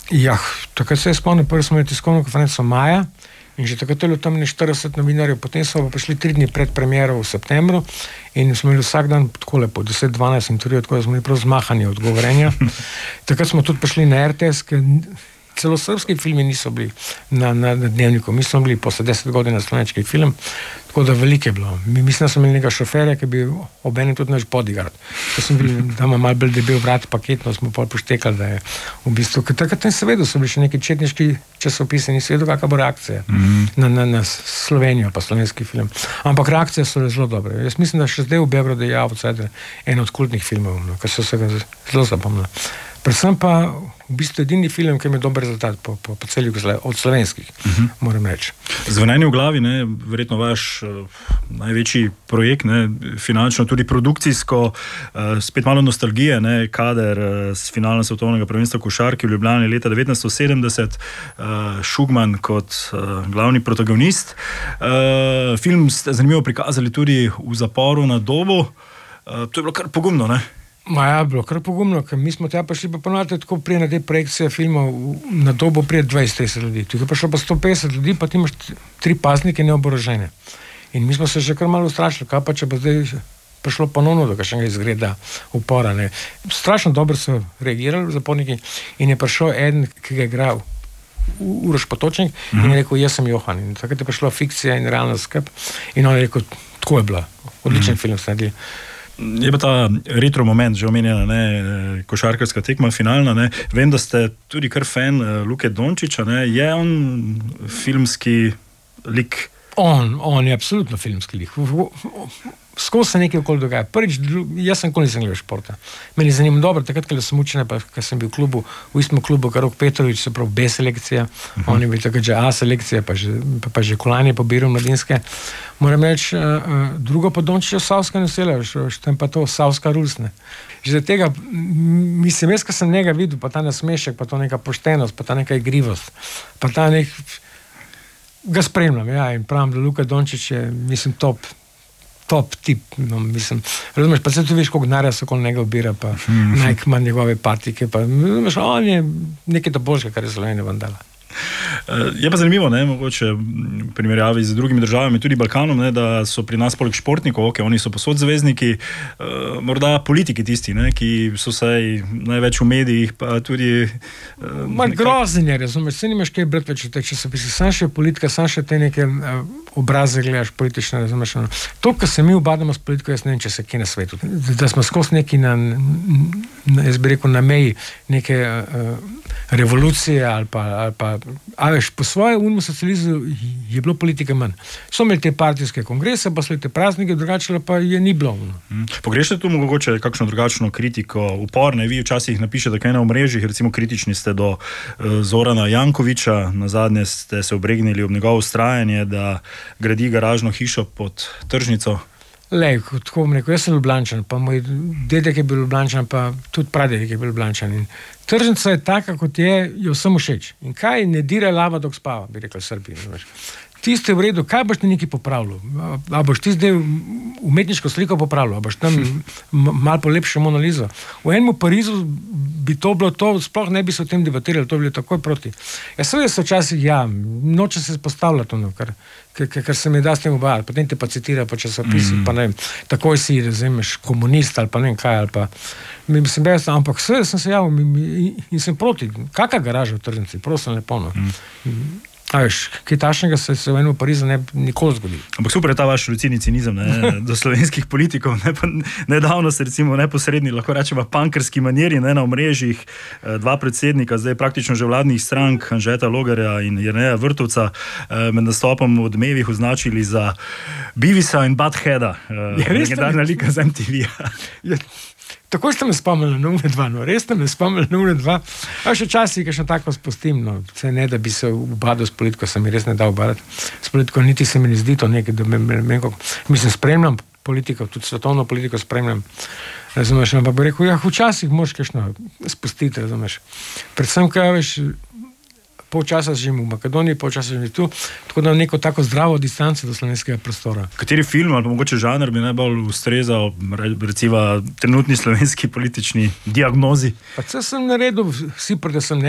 Ja, takrat se je spomnil, prvi smo imeli tiskovno konferenco maja in že takrat je bilo tam 40 novinarjev, potem smo pa prišli 3 dni pred premiero v septembru in smo imeli vsak dan tako lepo, 10-12 intervjujev, tako da smo imeli prav zmahanje od govorenja. Takrat smo tudi prišli na RTS, ker celo srpski filmi niso bili na dnevniku, mi smo bili posle 10 godina slovenski film, tako da veliko je bilo. Mislim, da smo imeli nekaj šoferja, ki bi obenem tudi naš bodyguard. Ko smo bili, da ima malo bolj debel vrat paketno, smo pol poštekali, da je v bistvu, ker takrat ne se vedo, so bili še neki četniški časopisi, nisi vedel, kakva bo reakcija na Slovenijo, pa slovenski film. Ampak reakcije so zelo dobre. Jaz mislim, da še zdaj v Beogradu je Outsider en od kultnih filmov, ker so se ga zelo zapomnili. Predvsem pa v bistvu edini film, ki ima dober rezultat po celi od slovenskih, moram reči. Zvonjenje v glavi, ne, verjetno vaš največji projekt, ne, finančno, tudi produkcijsko, spet malo nostalgije, ne, kader s finala svetovnega prvenstva košarke v Ljubljani leta 1970, Šugman kot glavni protagonist. Film ste zanimivo prikazali tudi v zaporu na Dobu. To je bilo kar pogumno, ne? Ja, bilo kar pogumno, ker mi smo tja prišli pa ponovno tako prije na te projekcije filmov na Dobo prije 20-30 ljudi. Tu je prišlo pa 150 ljudi, pa ti imaš 3 paznike neoborožene. In mi smo se že kar malo ustrašili, kaj pa če bo zdaj prišlo ponovno do kakšnega izgreda upora. Ne. Strašno dobro so reagirali zaporniki in je prišel eden, ki ga je igral Uroš Potočnik in je rekel, jaz sem Johan. In takrat je prišla fikcija in realna skrb in on je rekel, tako je bila, odličen film ste naredili. Je pa ta retro moment, že omenjena, ne, košarkarska tekma finalna, ne. Vem, da ste tudi kar fan Luke Dončića, ne. Je on filmski lik? On je absolutno filmski lik. Skozi se nekaj okoli dogaja. Prvič, jaz sem nisem gledal športa. Meni je zanimivo dobro, takrat, ko sem učen, pa ker sem bil v istem klubu, kar Rok Petrovič, se pravi B selekcija, on je bil takrat že A selekcija, pa že kolanje pobiral mladinske. Moram reči, drugo pa Dončića Savska naselja, štem pa to Savska Rusne. Že za tega, mislim, jaz, ko sem njega videl, pa ta nasmešek, pa to neka poštenost, pa ta neka igrivost, pa ta ga spremljam, ja, in pravim, da Luka Dončić je, mislim, top tip, no, mislim, razumeš, pa se tu veš, koliko denarja se okoli njega obira, pa Nike ima njegove patike, pa razumeš, on je nekaj to boljšega, kar je Slovenija vam dala. Je pa zanimivo, ne, mogoče v primerjavi z drugimi državami, tudi Balkanom, ne, da so pri nas poleg športnikov, ok, oni so posod zvezdniki, morda politiki tisti, ne, ki so saj največ v medijih, pa tudi... Grozen je, razumeš, se nimaš kaj brati več v teh časopisih, sam še politika, sam še te neke obraze gledaš politične, razumeš, to, kar se mi ubadamo s politiko, jaz ne vem, če se kje na svetu, da smo skozi neki jaz bi rekel, na meji neke revolucije ali pa a veš, po svoje unmu socializmu je bilo politika manj. So imeli te partijske kongrese, pa so te praznike, drugače pa je ni bilo. Pogrešate tu mogoče kakšno drugačno kritiko, uporne, vi včasih napišete kaj na omrežjih, recimo kritični ste do Zorana Jankovića, nazadnje ste se obregnili ob njegovo vztrajanje, da gradi garažno hišo pod tržnico. Lej, tako bom rekel, jaz sem Ljubljančan, pa moj dedek je bil Ljubljančan, pa tudi pradedek je bil Ljubljančan. In tržnica je taka, kot je vsem všeč. In kaj ne dira lava, dok spava, bi rekel Srbiji. Tiste v redu, kaj boš ti nekaj popravljal? A boš ti zdaj umetniško sliko popravljal? A boš tam malo polepšal Monalizo? V enem Parizu bi to bilo to, sploh ne bi se o tem debatirali, to bi bilo takoj proti. Ja, seveda se včasih, noče se postavljati ono, ker se mi da s tem obajati, potem te pa citira po časopisih, pa ne vem, takoj si, razumeš, komunist ali pa ne vem kaj, ali pa mislim, ampak seveda sem se javil in sem proti. Kakva garaža v tržnici? Prosim, lepo, no. A veš, kaj tašnega se v enem Parizu ne nikoli zgodi. Ampak super je ta vaš lucidni cinizem, ne, do slovenskih politikov, ne, pa nedavno se recimo neposredni, lahko rečemo punkerski manjeri, ne, na omrežjih, 2 predsednika, zdaj praktično že vladnih strank, Anžeta Logarja in Jerneja Vrtovca, med nastopom v Odmevih označili za Beavisa in Buttheada, legendarna lika z MTV-ja. Tako ste me spomnili na Une 2, no, res ste me spomnili na Une 2. A še časih, ki še tako spustim, no, se ne, da bi se ubadal s politiko, se mi res ne da ubadati. S politiko niti se mi ne zdi to nekaj, da mislim, spremljam politiko, tudi svetovno politiko spremljam, razumeš, ampak bi rekel, včasih moraš kakšno spustiti, razumeš. Predvsem, kaj veš, pol časa živim v Makedoniji, pol časa živim tu, tako da neko tako zdravo distanco do slovenskega prostora. Kateri film ali pa mogoče žanr bi najbolj ustrezal recimo trenutni slovenski politični diagnozi? Pa sem naredil vsi, da sem